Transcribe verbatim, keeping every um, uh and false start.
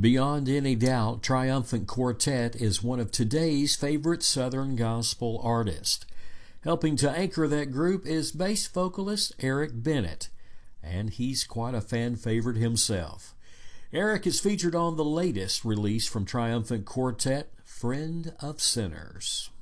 Beyond any doubt, Triumphant Quartet is one of today's favorite Southern gospel artists. Helping to anchor that group is bass vocalist Eric Bennett, and he's quite a fan favorite himself. Eric is featured on the latest release from Triumphant Quartet, Friend of Sinners.